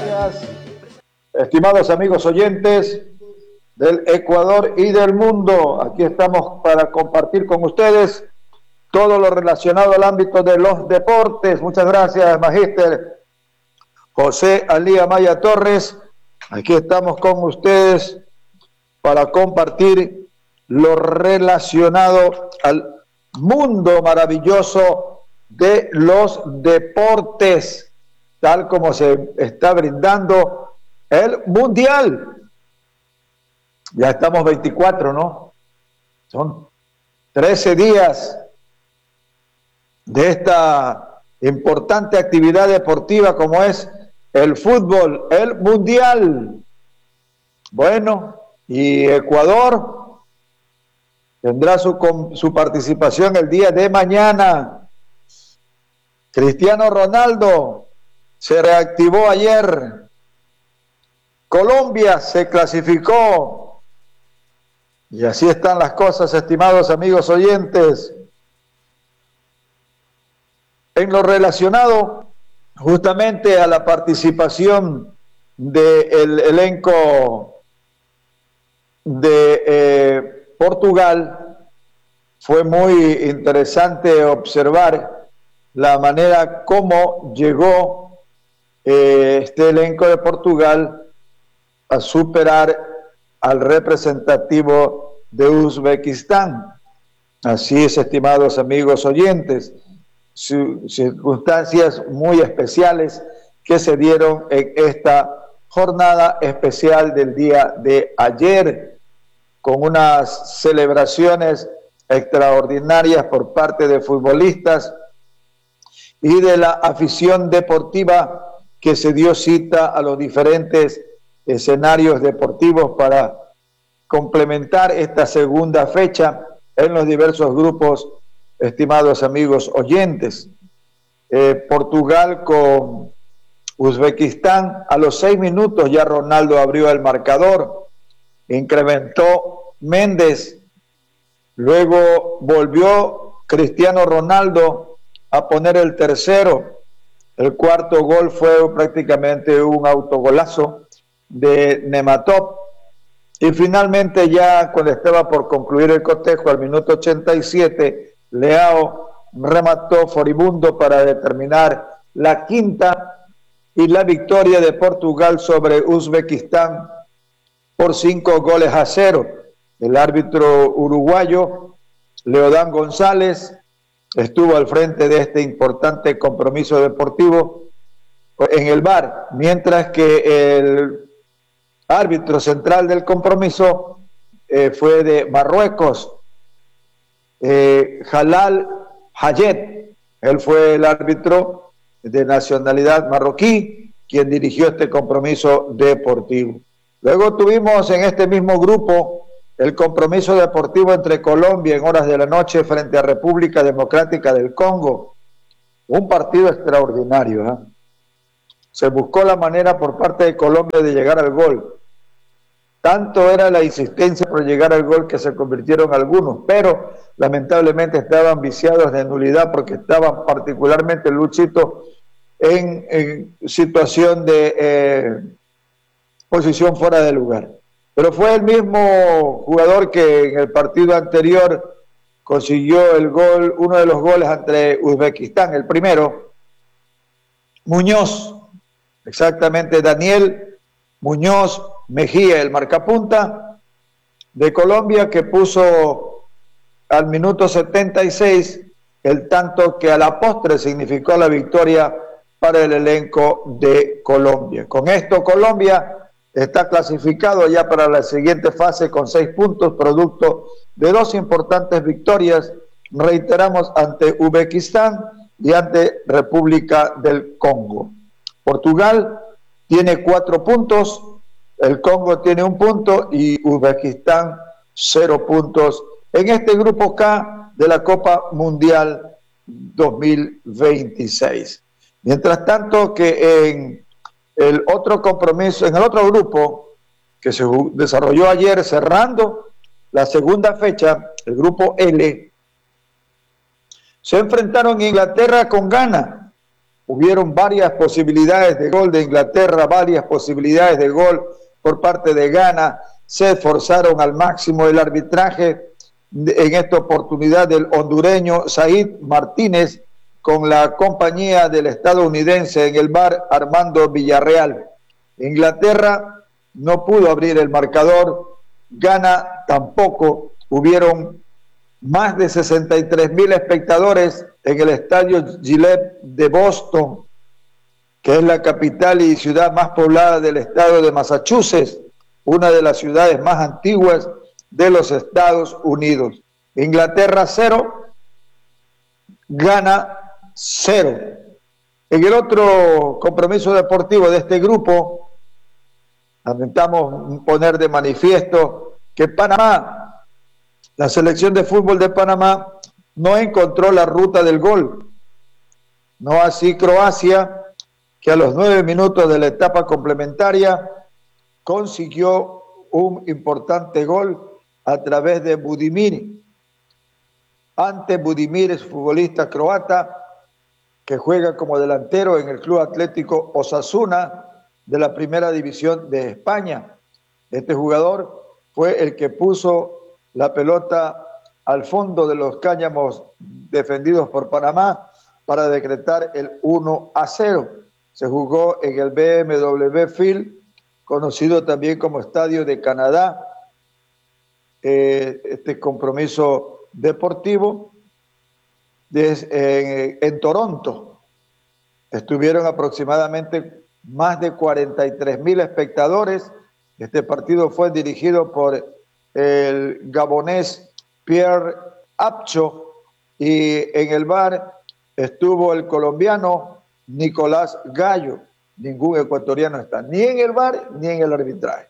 gracias, estimados amigos oyentes del Ecuador y del mundo. Aquí estamos para compartir con ustedes todo lo relacionado al ámbito de los deportes. Muchas gracias, magíster José Ali Amaya Torres. Aquí estamos con ustedes para compartir lo relacionado al mundo maravilloso de los deportes, tal como se está brindando el Mundial. Ya estamos 24, ¿no? Son 13 días de esta importante actividad deportiva como es el fútbol, el Mundial. Bueno, y Ecuador tendrá su participación el día de mañana. Cristiano Ronaldo se reactivó ayer. Colombia se clasificó. Y así están las cosas, estimados amigos oyentes. En lo relacionado justamente a la participación del elenco de Portugal, fue muy interesante observar la manera como llegó este elenco de Portugal a superar al representativo de Uzbekistán. Así es, estimados amigos oyentes, circunstancias muy especiales que se dieron en esta jornada especial del día de ayer, con unas celebraciones extraordinarias por parte de futbolistas y de la afición deportiva que se dio cita a los diferentes escenarios deportivos para complementar esta segunda fecha en los diversos grupos, estimados amigos oyentes. Portugal con Uzbekistán, a los 6 minutos ya Ronaldo abrió el marcador, incrementó Méndez, luego volvió Cristiano Ronaldo a poner el tercero. El cuarto gol fue prácticamente un autogolazo de Nematov. Y finalmente, ya cuando estaba por concluir el cotejo, al minuto 87, Leao remató furibundo para determinar la quinta y la victoria de Portugal sobre Uzbekistán por 5-0. El árbitro uruguayo Leodán González estuvo al frente de este importante compromiso deportivo en el VAR, mientras que el árbitro central del compromiso fue de Marruecos, Jalal Hayet. Él fue el árbitro de nacionalidad marroquí quien dirigió este compromiso deportivo. Luego tuvimos en este mismo grupo el compromiso deportivo entre Colombia en horas de la noche frente a República Democrática del Congo. Un partido extraordinario, ¿eh? Se buscó la manera por parte de Colombia de llegar al gol. Tanto era la insistencia por llegar al gol que se convirtieron algunos, pero lamentablemente estaban viciados de nulidad porque estaban particularmente Luchito en situación de posición fuera de lugar. Pero fue el mismo jugador que en el partido anterior consiguió el gol, uno de los goles ante Uzbekistán, el primero, Muñoz, exactamente Daniel Muñoz Mejía, el marcapunta de Colombia, que puso al minuto 76 el tanto que a la postre significó la victoria para el elenco de Colombia. Con esto Colombia está clasificado ya para la siguiente fase con 6 puntos, producto de 2 importantes victorias, reiteramos, ante Uzbekistán y ante República del Congo. Portugal tiene 4 puntos, el Congo tiene 1 punto y Uzbekistán 0 puntos en este grupo K de la Copa Mundial 2026. Mientras tanto que en el otro compromiso, en el otro grupo que se desarrolló ayer cerrando la segunda fecha, el grupo L, se enfrentaron Inglaterra con Ghana. hubieron varias posibilidades de gol de Inglaterra, varias posibilidades de gol por parte de Ghana. Se esforzaron al máximo. El arbitraje en esta oportunidad del hondureño Said Martínez, con la compañía del estadounidense en el VAR Armando Villarreal. Inglaterra no pudo abrir el marcador, Ghana tampoco. Hubieron más de 63,000 espectadores en el estadio Gillette de Boston, que es la capital y ciudad más poblada del estado de Massachusetts, una de las ciudades más antiguas de los Estados Unidos. Inglaterra 0, Ghana 0. En el otro compromiso deportivo de este grupo, lamentamos poner de manifiesto que Panamá, la selección de fútbol de Panamá, no encontró la ruta del gol. No así Croacia, que a los 9 minutos de la etapa complementaria consiguió un importante gol a través de Budimir. Ante Budimir es futbolista croata que juega como delantero en el Club Atlético Osasuna de la Primera División de España. Este jugador fue el que puso la pelota al fondo de los cáñamos defendidos por Panamá para decretar el 1-0. Se jugó en el BMW Field, conocido también como Estadio de Canadá, este compromiso deportivo en Toronto. Estuvieron aproximadamente más de 43,000 espectadores. Este partido fue dirigido por el gabonés Pierre Apcho y en el VAR estuvo el colombiano Nicolás Gallo. Ningún ecuatoriano está ni en el VAR ni en el arbitraje.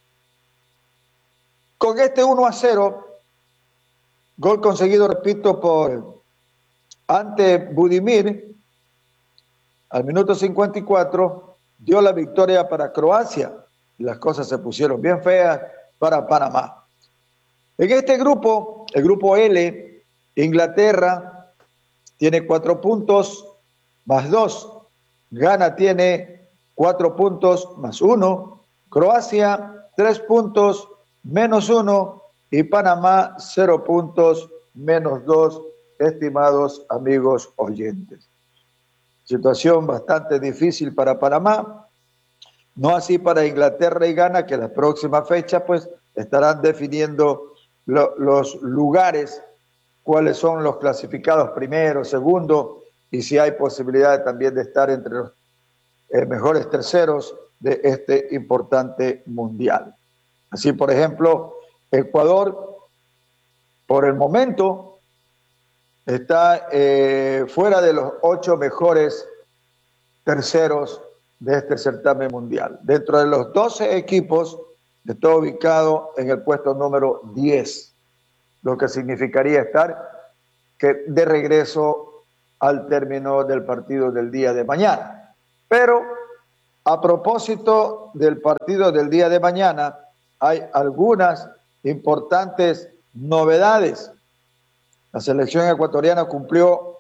Con este 1-0, gol conseguido, repito, ante Budimir, al minuto 54, dio la victoria para Croacia y las cosas se pusieron bien feas para Panamá. En este grupo, el grupo L, Inglaterra tiene 4 puntos más 2, Ghana tiene 4 puntos más 1, Croacia 3 puntos menos 1 y Panamá 0 puntos menos 2, estimados amigos oyentes. Situación bastante difícil para Panamá, no así para Inglaterra y Ghana, que la próxima fecha pues estarán definiendo los lugares, cuáles son los clasificados primero, segundo, y si hay posibilidad también de estar entre los mejores terceros de este importante mundial. Así, por ejemplo, Ecuador, por el momento, está fuera de los 8 mejores terceros de este certamen mundial. Dentro de los 12 equipos, está ubicado en el puesto número 10, lo que significaría estar de regreso al término del partido del día de mañana. Pero a propósito del partido del día de mañana, hay algunas importantes novedades. La selección ecuatoriana cumplió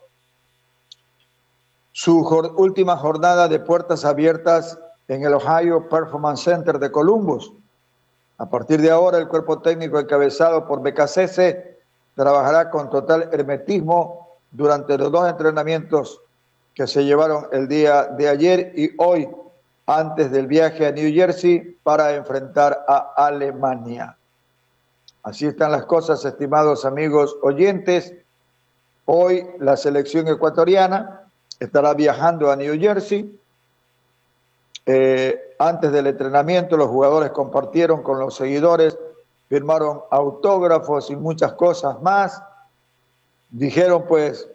su última jornada de puertas abiertas en el Ohio Performance Center de Columbus. A partir de ahora, el cuerpo técnico encabezado por Becasese trabajará con total hermetismo durante los 2 entrenamientos que se llevaron el día de ayer y hoy, antes del viaje a New Jersey para enfrentar a Alemania. Así están las cosas, estimados amigos oyentes. Hoy la selección ecuatoriana estará viajando a New Jersey. Antes del entrenamiento, los jugadores compartieron con los seguidores, firmaron autógrafos y muchas cosas más. Dijeron, pues,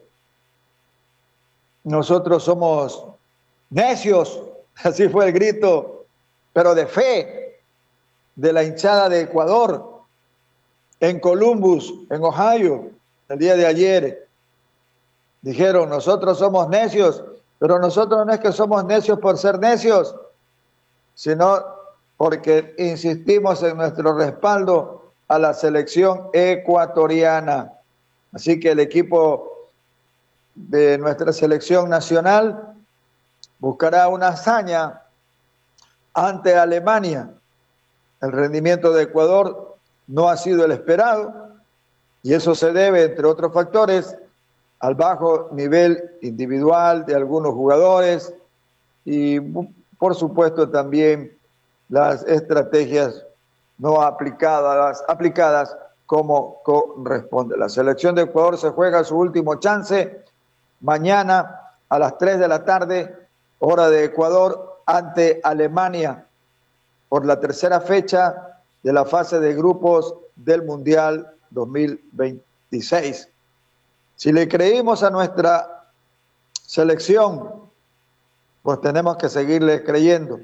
nosotros somos necios, así fue el grito, pero de fe, de la hinchada de Ecuador, en Columbus, en Ohio, el día de ayer. Dijeron, nosotros somos necios, pero nosotros no es que somos necios por ser necios, sino porque insistimos en nuestro respaldo a la selección ecuatoriana. Así que el equipo de nuestra selección nacional buscará una hazaña ante Alemania. El rendimiento de Ecuador no ha sido el esperado y eso se debe, entre otros factores, al bajo nivel individual de algunos jugadores y, por supuesto, también las estrategias no aplicadas como corresponde. La selección de Ecuador se juega su último chance mañana a las 3 de la tarde, hora de Ecuador, ante Alemania por la tercera fecha de la fase de grupos del Mundial 2026. Si le creímos a nuestra selección, pues tenemos que seguirle creyendo.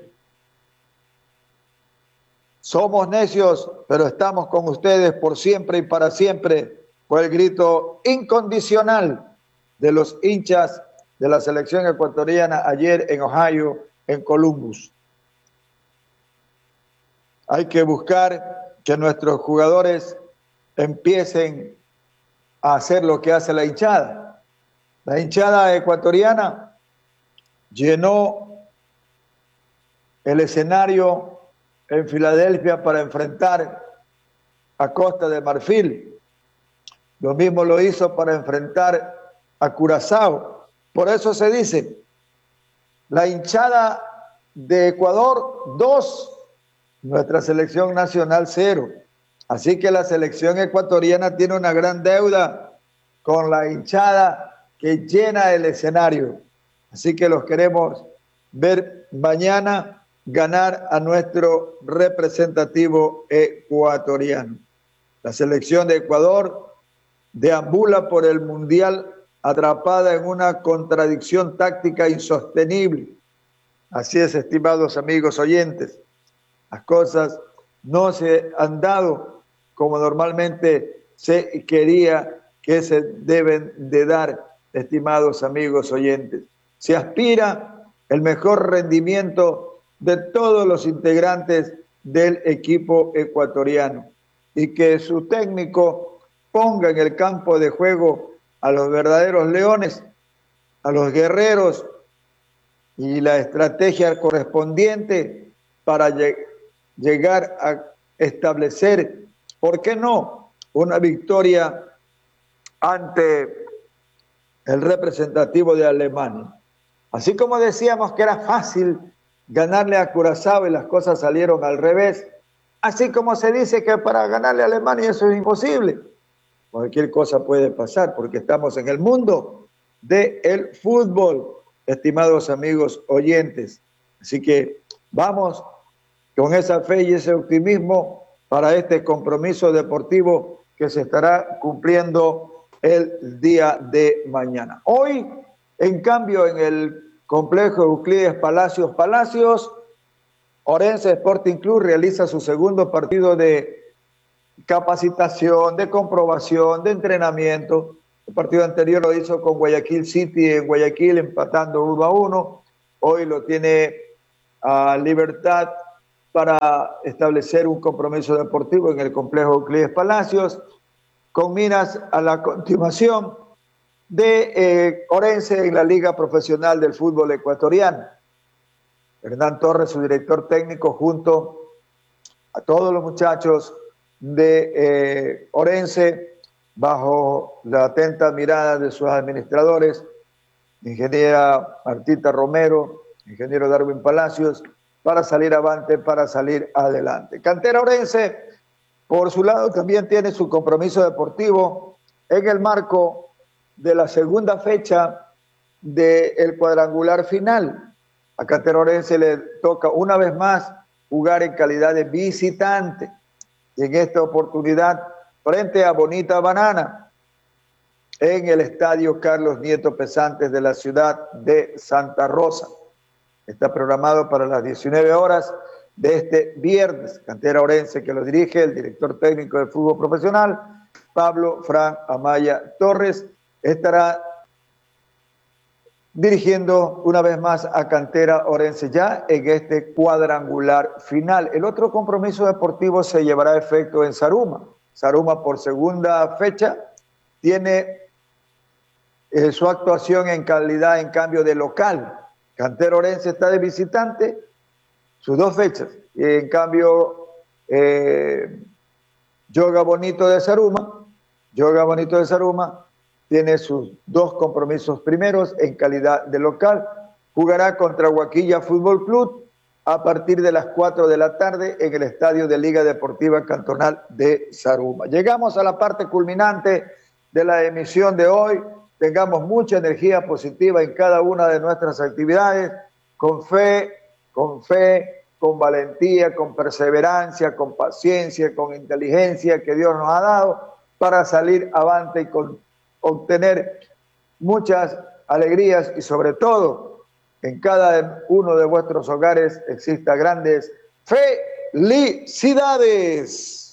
Somos necios, pero estamos con ustedes por siempre y para siempre, fue el grito incondicional de los hinchas de la selección ecuatoriana ayer en Ohio, en Columbus. Hay que buscar que nuestros jugadores empiecen a hacer lo que hace la hinchada. La hinchada ecuatoriana llenó el escenario en Filadelfia para enfrentar a Costa de Marfil. Lo mismo lo hizo para enfrentar a Curazao. Por eso se dice, la hinchada de Ecuador 2, nuestra selección nacional 0. Así que la selección ecuatoriana tiene una gran deuda con la hinchada que llena el escenario. Así que los queremos ver mañana ganar a nuestro representativo ecuatoriano. La selección de Ecuador deambula por el Mundial atrapada en una contradicción táctica insostenible. Así es, estimados amigos oyentes, las cosas no se han dado como normalmente se quería que se deben de dar, estimados amigos oyentes. Se aspira el mejor rendimiento de todos los integrantes del equipo ecuatoriano y que su técnico ponga en el campo de juego a los verdaderos leones, a los guerreros y la estrategia correspondiente para llegar a establecer, ¿por qué no?, una victoria ante el representativo de Alemania. Así como decíamos que era fácil ganarle a Curazao y las cosas salieron al revés, así como se dice que para ganarle a Alemania eso es imposible. Cualquier cosa puede pasar porque estamos en el mundo del fútbol, estimados amigos oyentes. Así que vamos con esa fe y ese optimismo para este compromiso deportivo que se estará cumpliendo el día de mañana. Hoy, en cambio, en el complejo Euclides Palacios, Orense Sporting Club realiza su segundo partido de capacitación, de comprobación, de entrenamiento. El partido anterior lo hizo con Guayaquil City en Guayaquil, empatando 1-1. Hoy lo tiene a Libertad para establecer un compromiso deportivo en el complejo Euclides Palacios, con miras a la continuación de Orense en la Liga Profesional del Fútbol Ecuatoriano. Hernán Torres, su director técnico, junto a todos los muchachos de Orense, bajo la atenta mirada de sus administradores, ingeniera Martita Romero, ingeniero Darwin Palacios, para salir avante, para salir adelante. Cantera Orense, por su lado, también tiene su compromiso deportivo en el marco de la segunda fecha del cuadrangular final. A Cantera Orense le toca una vez más jugar en calidad de visitante y en esta oportunidad frente a Bonita Banana en el estadio Carlos Nieto Pesantes de la ciudad de Santa Rosa. Está programado para las 19 horas de este viernes. Cantera Orense, que lo dirige el director técnico de fútbol profesional, Pablo Fran Amaya Torres, estará dirigiendo una vez más a Cantera Orense ya en este cuadrangular final. El otro compromiso deportivo se llevará a efecto en Zaruma. Zaruma, por segunda fecha, tiene su actuación en calidad, en cambio, de local Cantero Orense está de visitante, sus 2 fechas. Y en cambio, Yoga Bonito de Zaruma tiene sus 2 compromisos primeros en calidad de local. Jugará contra Huaquilla Fútbol Club a partir de las 4 de la tarde en el estadio de Liga Deportiva Cantonal de Zaruma. Llegamos a la parte culminante de la emisión de hoy. Tengamos mucha energía positiva en cada una de nuestras actividades, con fe, con valentía, con perseverancia, con paciencia, con inteligencia que Dios nos ha dado para salir avante y obtener muchas alegrías y sobre todo en cada uno de vuestros hogares exista grandes felicidades.